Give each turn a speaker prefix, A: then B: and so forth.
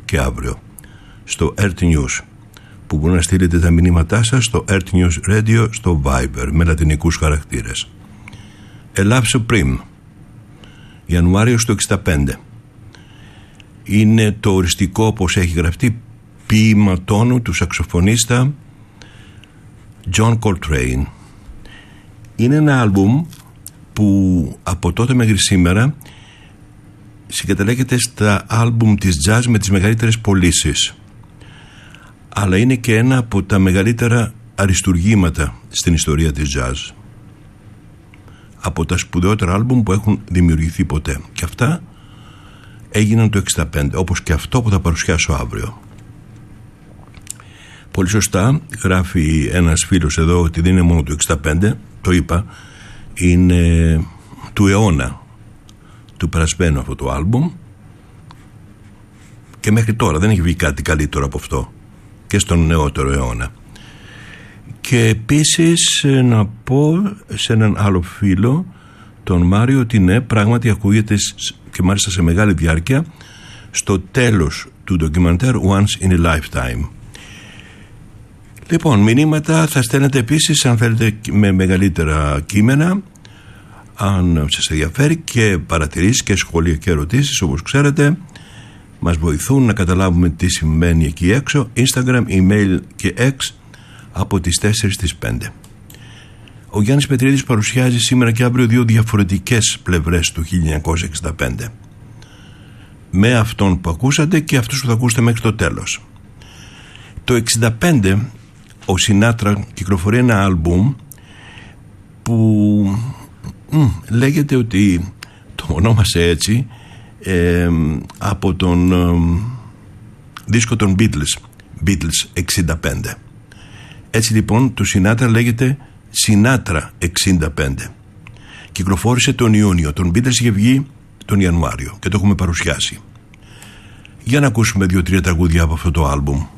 A: και αύριο στο RT News, που μπορεί να στείλετε τα μηνύματά σας στο RT News Radio στο Viber με λατινικούς χαρακτήρες. A Love Supreme, Ιανουάριος του 65. Είναι το οριστικό, όπως έχει γραφτεί, ποίημα τόνου του σαξοφωνίστα John Coltrane. Είναι ένα άλμπουμ που από τότε μέχρι σήμερα συγκαταλέγεται στα άλμπουμ της jazz με τις μεγαλύτερες πωλήσεις, αλλά είναι και ένα από τα μεγαλύτερα αριστουργήματα στην ιστορία της jazz, από τα σπουδαιότερα άλμπουμ που έχουν δημιουργηθεί ποτέ, και αυτά έγιναν το 65, όπως και αυτό που θα παρουσιάσω αύριο. Πολύ σωστά γράφει ένας φίλος εδώ ότι δεν είναι μόνο του 65, το είπα, είναι του αιώνα, του περασμένου αυτό το άλμπουμ, και μέχρι τώρα δεν έχει βγει κάτι καλύτερο από αυτό και στον νεότερο αιώνα. Και επίσης να πω σε έναν άλλο φίλο, τον Μάριο, ότι ναι, πράγματι ακούγεται, και μάλιστα σε μεγάλη διάρκεια, στο τέλος του ντοκιμαντέρ Once in a Lifetime. Λοιπόν, μηνύματα θα στέλνετε επίσης, αν θέλετε, με μεγαλύτερα κείμενα, αν σας ενδιαφέρει, και παρατηρήσεις και σχόλια και ερωτήσεις, όπως ξέρετε, μας βοηθούν να καταλάβουμε τι σημαίνει εκεί έξω. Instagram, email και X από τις 4 στις 5. Ο Γιάννης Πετρίδης παρουσιάζει σήμερα και αύριο δύο διαφορετικές πλευρές του 1965, με αυτόν που ακούσατε και αυτούς που θα ακούσετε μέχρι το τέλος. Το 65 ο Σινάτρα κυκλοφορεί ένα άλμπουμ που λέγεται ότι το ονόμασε έτσι από τον δίσκο των Beatles 65. Έτσι λοιπόν το Σινάτρα λέγεται Σινάτρα 65. Κυκλοφόρησε τον Ιούνιο, τον Beatles είχε βγει τον Ιανουάριο και το έχουμε παρουσιάσει. Για να ακούσουμε 2-3 τραγούδια από αυτό το άλμπουμ.